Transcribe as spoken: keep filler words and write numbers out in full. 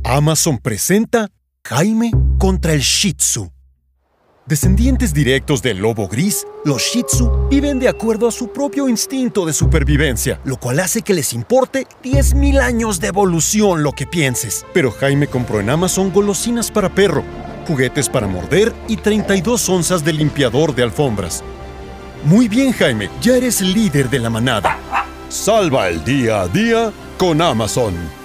Amazon presenta Jaime contra el Shih Tzu. Descendientes directos del lobo gris, los Shih Tzu viven de acuerdo a su propio instinto de supervivencia, lo cual hace que les importe diez mil años de evolución lo que pienses. Pero Jaime compró en Amazon golosinas para perro, juguetes para morder y treinta y dos onzas de limpiador de alfombras. Muy bien, Jaime, ya eres el líder de la manada. Salva el día a día con Amazon.